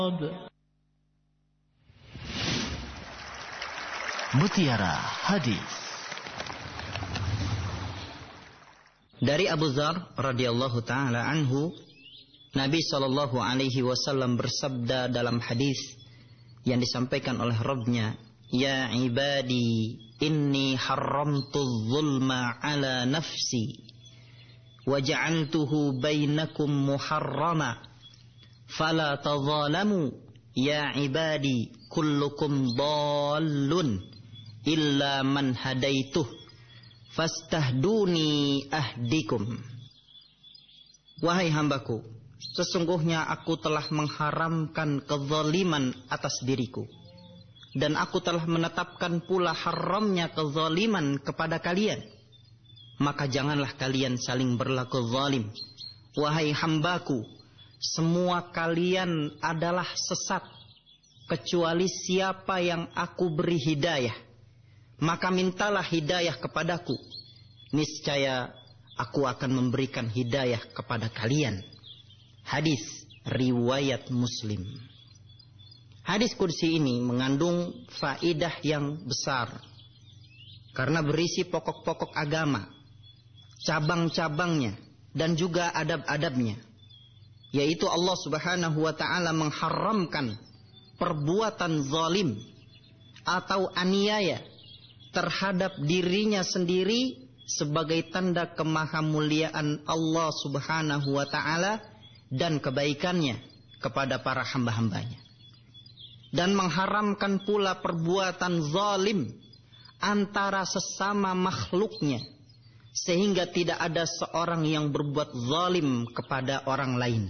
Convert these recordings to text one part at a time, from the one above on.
Mutiara Hadis. Dari Abu Dzar radhiyallahu taala anhu, Nabi sallallahu alaihi wasallam bersabda dalam hadis yang disampaikan oleh Rabb-Nya, "Ya ibadi, inni haramtu dzulma ala nafsi wa ja'altuhu bainakum muharrama fala tadzalamu ya ibadi kullukum dhallun illa man hadaituh fastahduni ahdikum." Wahai hambaku, sesungguhnya aku telah mengharamkan kezaliman atas diriku, dan aku telah menetapkan pula haramnya kezaliman kepada kalian. Maka janganlah kalian saling berlaku zalim. Wahai hambaku, semua kalian adalah sesat, kecuali siapa yang aku beri hidayah. Maka mintalah hidayah kepadaku, niscaya aku akan memberikan hidayah kepada kalian. Hadis riwayat Muslim. Hadis kursi ini mengandung faidah yang besar, karena berisi pokok-pokok agama, cabang-cabangnya, dan juga adab-adabnya. Yaitu Allah subhanahu wa ta'ala mengharamkan perbuatan zalim atau aniaya terhadap dirinya sendiri sebagai tanda kemahamuliaan Allah subhanahu wa ta'ala dan kebaikannya kepada para hamba-hambanya. Dan mengharamkan pula perbuatan zalim antara sesama makhluknya, sehingga tidak ada seorang yang berbuat zalim kepada orang lain.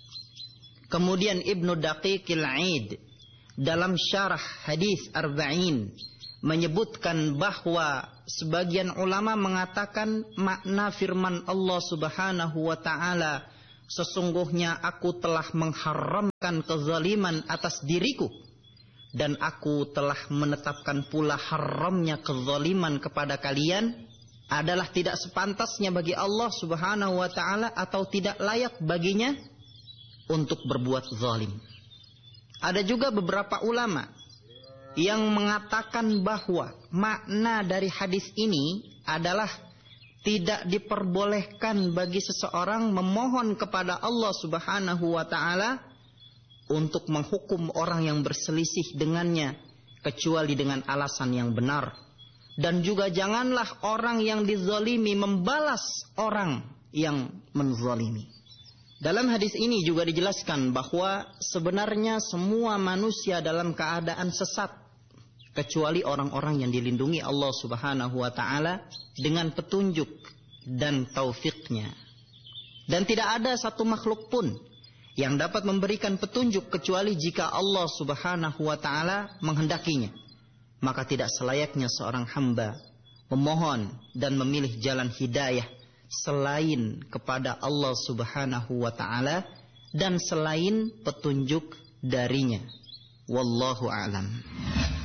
Kemudian Ibnu Daqiqil Aid dalam syarah hadis Arba'in menyebutkan bahwa sebagian ulama mengatakan makna firman Allah subhanahu wa ta'ala, sesungguhnya aku telah mengharamkan kezaliman atas diriku, dan aku telah menetapkan pula haramnya kezaliman kepada kalian, adalah tidak sepantasnya bagi Allah subhanahu wa ta'ala atau tidak layak baginya untuk berbuat zalim. Ada juga beberapa ulama yang mengatakan bahwa makna dari hadis ini adalah tidak diperbolehkan bagi seseorang memohon kepada Allah subhanahu wa ta'ala untuk menghukum orang yang berselisih dengannya, kecuali dengan alasan yang benar. Dan juga janganlah orang yang dizalimi membalas orang yang menzalimi. Dalam hadis ini juga dijelaskan bahwa sebenarnya semua manusia dalam keadaan sesat, kecuali orang-orang yang dilindungi Allah subhanahu wa ta'ala dengan petunjuk dan taufiknya. Dan tidak ada satu makhluk pun yang dapat memberikan petunjuk kecuali jika Allah subhanahu wa ta'ala menghendakinya. Maka tidak selayaknya seorang hamba memohon dan memilih jalan hidayah selain kepada Allah subhanahu wa ta'ala dan selain petunjuk darinya. Wallahu a'lam.